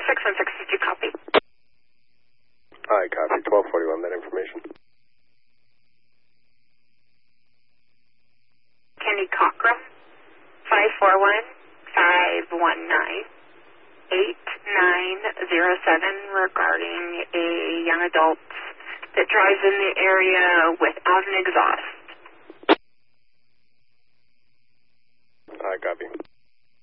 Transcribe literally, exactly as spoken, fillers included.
six one six, did you copy? Hi, copy. twelve forty-one, that information. Kenny Cockrum, five four one, five one nine, eight nine zero seven, regarding a young adult that drives in the area without an exhaust. Hi, copy.